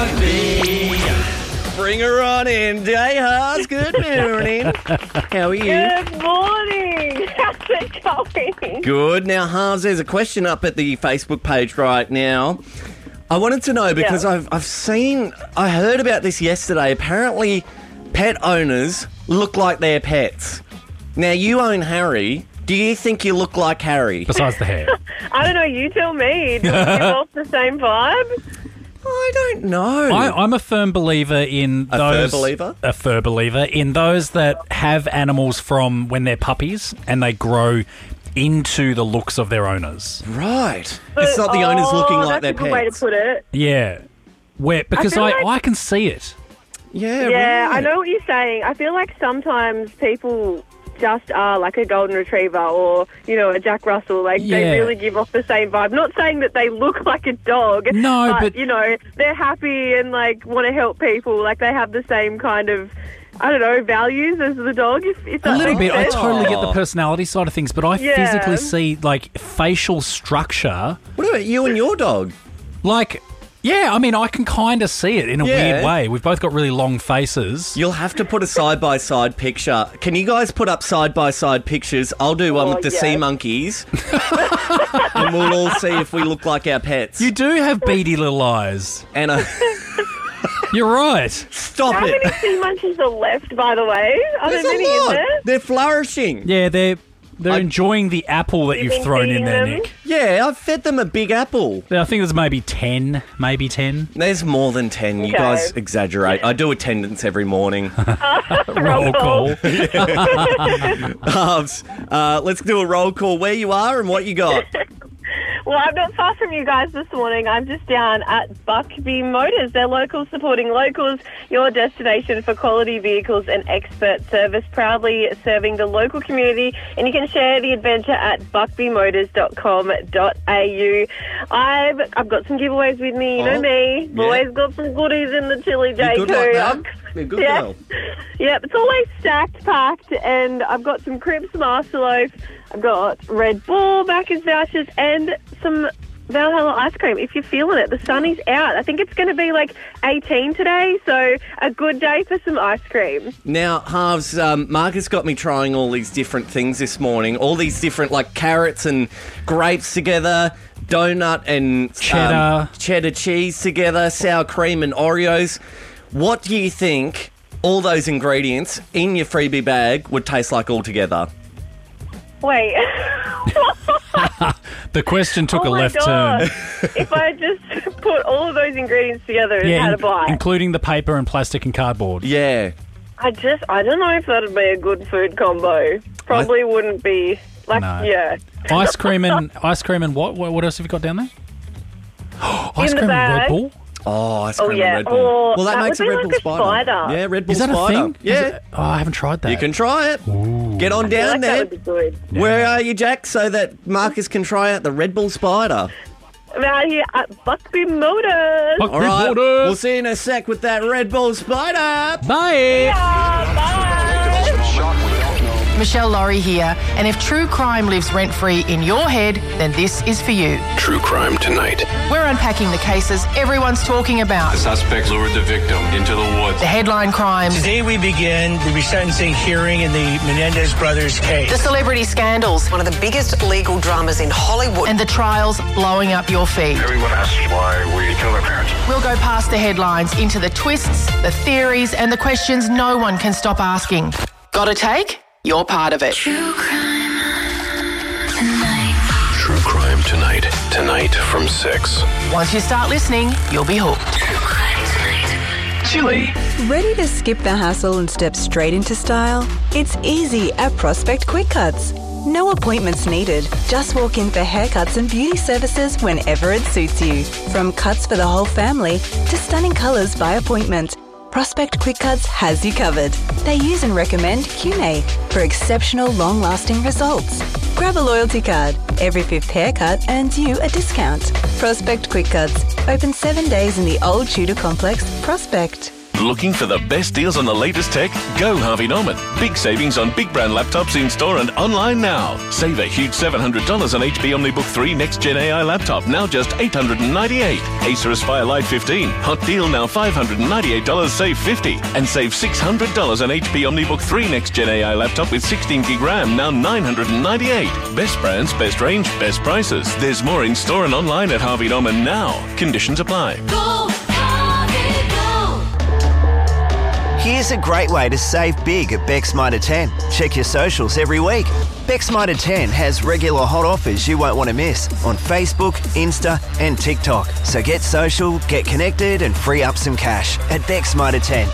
Rugby. Bring her on in, Jay Haas. Good morning. How are you? Good morning. How's it going? Good. Now, Haas, there's a question up at the Facebook page right now. I wanted to know because I heard about this yesterday. Apparently, pet owners look like their pets. Now, you own Harry. Do you think you look like Harry? Besides the hair. I don't know. You tell me. Do we give off the same vibe? I don't know. I'm a firm believer in those... A fur believer in those that have animals from when they're puppies and they grow into the looks of their owners. Right. It's not the owners looking like their that's a pets. good way to put it. Yeah. Because I can see it. Yeah, Yeah, right. I know what you're saying. I feel like sometimes people just are like a golden retriever or, a Jack Russell. Like, they really give off the same vibe. Not saying that they look like a dog. No, but they're happy and, want to help people. Like, they have the same kind of, values as the dog, if that A little makes bit. sense. I totally get the personality side of things, but I physically see, facial structure. What about you and your dog? Yeah, I mean, I can kind of see it in a weird way. We've both got really long faces. You'll have to put a side-by-side picture. Can you guys put up side-by-side pictures? I'll do one with the sea monkeys. And we'll all see if we look like our pets. You do have beady little eyes. And You're right. Stop How it. many sea monkeys are left, by the way? Are There's there many a lot. in there? They're flourishing. Yeah, they're enjoying the apple that you've been thrown in feeding there, them? Nick. Yeah, I've fed them a big apple. I think there's maybe 10. There's more than 10. You Okay. guys exaggerate. I do attendance every morning. Roll call. Halves. Let's do a roll call where you are and what you got. Well, I'm not far from you guys this morning. I'm just down at Buckby Motors. They're local supporting locals, your destination for quality vehicles and expert service, proudly serving the local community. And you can share the adventure at buckbymotors.com.au. I've got some giveaways with me. You know me. yeah. Always got some goodies in the chili You're good like that. too. You're a good Yeah. girl. Yep, it's always stacked, packed, and I've got some Crips Master Loaf, I've got Red Bull, Macca's vouchers, and some Valhalla ice cream. If you're feeling it, the sun is out. I think it's going to be 18 today, so a good day for some ice cream. Now, Halves, Marcus got me trying all these different things this morning. All these different, carrots and grapes together, donut and cheddar cheese together, sour cream and Oreos. What do you think all those ingredients in your freebie bag would taste like all together? Wait. The question took a left turn. If I just put all of those ingredients together and had a bite. including the paper and plastic and cardboard. Yeah. I don't know if that'd be a good food combo. Probably wouldn't be. No. Yeah. Ice cream and what? What else have you got down there? Ice In the cream and Red bag. Bull? Oh, ice cream and yeah. Red Bull. Or Well, that that makes a would be Red Bull like a spider. spider. Yeah, Red Bull Is that spider. a thing? Yeah. I haven't tried that. You can try it. Get on I down like that there. would be good. Where are you, Jack, so that Marcus can try out the Red Bull spider? I'm out here at Buckby Motors. Buckby All right, Motors. we'll see you in a sec with that Red Bull spider. Bye. Bye. Michelle Laurie here, and if true crime lives rent-free in your head, then this is for you. True crime tonight. We're unpacking the cases everyone's talking about. The suspect lured the victim into the woods. The headline crimes, Today we begin the resentencing hearing in the Menendez brothers case. the celebrity scandals, One of the biggest legal dramas in Hollywood. and the trials blowing up your feed. Everyone asks why we killed our parents. We'll go past the headlines into the twists, the theories, and the questions no one can stop asking. Got a take? You're part of it. True crime tonight. Tonight from 6. Once you start listening, you'll be hooked. Chili. Ready to skip the hassle and step straight into style? It's easy at Prospect Quick Cuts. No appointments needed. Just walk in for haircuts and beauty services whenever it suits you. From cuts for the whole family to stunning colours by appointment, Prospect Quick Cuts has you covered. They use and recommend QNA for exceptional long-lasting results. Grab a loyalty card. Every 5th haircut earns you a discount. Prospect Quick Cuts. Open 7 days in the old Tudor complex, Prospect. Looking for the best deals on the latest tech? Go Harvey Norman. Big savings on big brand laptops in store and online now. Save a huge $700 on HP OmniBook 3 Next Gen AI laptop, now just $898. Acer Aspire Lite 15. Hot deal now $598, save $50. And save $600 on HP OmniBook 3 Next Gen AI laptop with 16 gig RAM, now $998. Best brands, best range, best prices. There's more in store and online at Harvey Norman now. Conditions apply. Go, Harvey, go. Here's a great way to save big at Beck's Mitre 10. Check your socials every week. Beck's Mitre 10 has regular hot offers you won't want to miss on Facebook, Insta and TikTok. So get social, get connected and free up some cash at Beck's Mitre 10.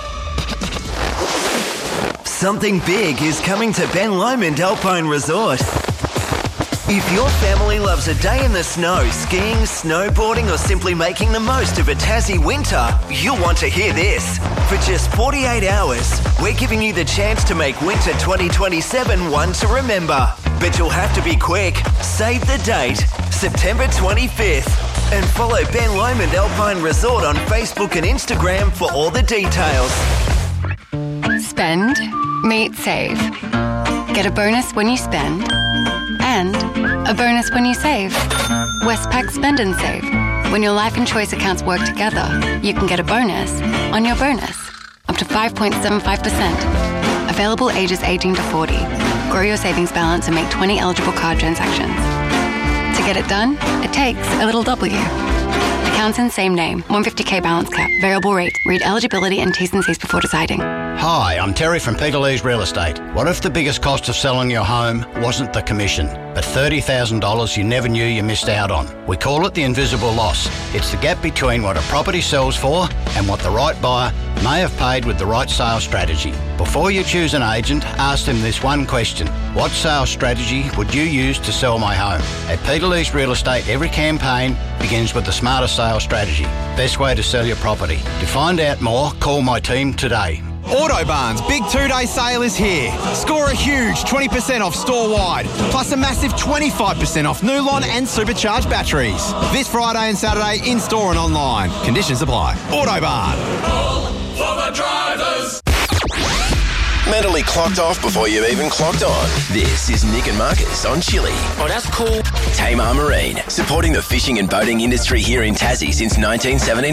Something big is coming to Ben Lomond Alpine Resort. If your family loves a day in the snow, skiing, snowboarding or simply making the most of a Tassie winter, you'll want to hear this. For just 48 hours, we're giving you the chance to make winter 2027 one to remember. But you'll have to be quick. Save the date, September 25th. And follow Ben Lomond Alpine Resort on Facebook and Instagram for all the details. Spend, meet, save. Get a bonus when you spend. And a bonus when you save. Westpac Spend and Save. When your life and choice accounts work together, you can get a bonus on your bonus. Up to 5.75%. Available ages 18 to 40. Grow your savings balance and make 20 eligible card transactions. To get it done, it takes a little W. Accounts in same name. 150k balance cap. Variable rate. Read eligibility and T's and C's before deciding. Hi, I'm Terry from Peter Lee's Real Estate. What if the biggest cost of selling your home wasn't the commission, but $30,000 you never knew you missed out on? We call it the invisible loss. It's the gap between what a property sells for and what the right buyer may have paid with the right sales strategy. Before you choose an agent, ask them this one question. What sales strategy would you use to sell my home? At Peter Lee's Real Estate, every campaign begins with the smartest sales strategy. Best way to sell your property. To find out more, call my team today. Autobarn's big 2-day sale is here. Score a huge 20% off store-wide, plus a massive 25% off Nulon and supercharged batteries. This Friday and Saturday in-store and online. Conditions apply. Autobarn. All for the drivers. Mentally clocked off before you've even clocked on. This is Nick and Marcus on Chili. Oh, that's cool. Tamar Marine, supporting the fishing and boating industry here in Tassie since 1979.